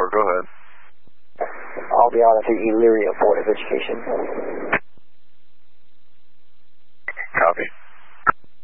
Go ahead. I'll be out at the Elyria Board of Education.